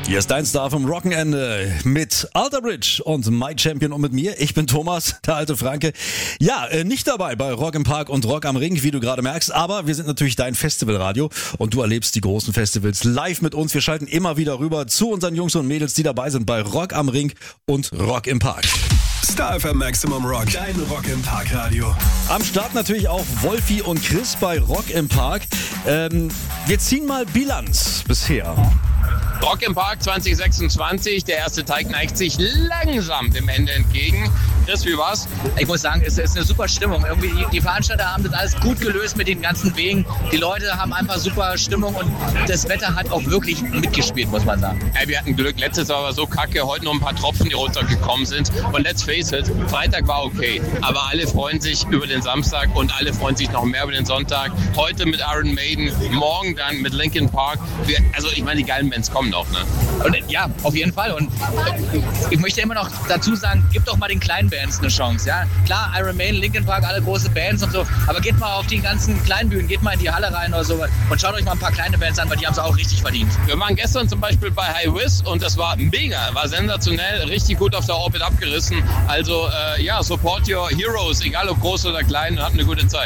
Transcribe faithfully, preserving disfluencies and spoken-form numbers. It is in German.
Hier ist dein Star vom Rockenende mit Alter Bridge und My Champion und mit mir. Ich bin Thomas, der alte Franke. Ja, äh, nicht dabei bei Rock im Park und Rock am Ring, wie du gerade merkst, aber wir sind natürlich dein Festivalradio und du erlebst die großen Festivals live mit uns. Wir schalten immer wieder rüber zu unseren Jungs und Mädels, die dabei sind bei Rock am Ring und Rock im Park. Star F M Maximum Rock, dein Rock im Park Radio. Am Start natürlich auch Wolfi und Chris bei Rock im Park. Ähm, wir ziehen mal Bilanz bisher. Rock im Park zwanzig sechsundzwanzig, der erste Teig neigt sich langsam dem Ende entgegen. Chris, wie war's? Ich muss sagen, es ist eine super Stimmung. Irgendwie die, die Veranstalter haben das alles gut gelöst mit den ganzen Wegen. Die Leute haben einfach super Stimmung und das Wetter hat auch wirklich mitgespielt, muss man sagen. Ey, wir hatten Glück. Letztes Jahr war so kacke, heute nur ein paar Tropfen, die runtergekommen sind. Und let's face it, Freitag war okay. Aber alle freuen sich über den Samstag und alle freuen sich noch mehr über den Sonntag. Heute mit Iron Maiden, morgen dann mit Linkin Park. Wir, also ich meine, die geilen Bands kommen noch, ne? Und, ja, auf jeden Fall. Und ich möchte immer noch dazu sagen, gib doch mal den kleinen Bands eine Chance. Ja? Klar, Iron Maiden, Linkin Park, alle große Bands und so. Aber geht mal auf die ganzen kleinen Bühnen, geht mal in die Halle rein oder so und schaut euch mal ein paar kleine Bands an, weil die haben es auch richtig verdient. Wir waren gestern zum Beispiel bei High Wiz und das war mega, war sensationell, richtig gut auf der Orbit abgerissen. Also äh, ja, support your heroes, egal ob groß oder klein, und habt eine gute Zeit.